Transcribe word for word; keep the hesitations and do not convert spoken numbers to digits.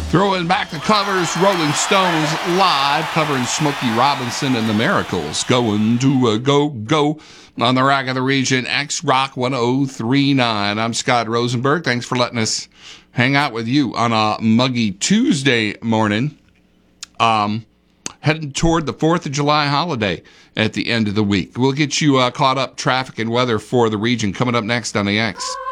Throwing back the covers, Rolling Stones live, covering Smokey Robinson and the Miracles. Going to uh, go, go on the Rock of the Region, X Rock one oh three point nine. I'm Scott Rosenberg. Thanks for letting us hang out with you on a muggy Tuesday morning. Um, heading toward the fourth of July holiday at the end of the week. We'll get you uh, caught up, traffic and weather for the region coming up next on the X.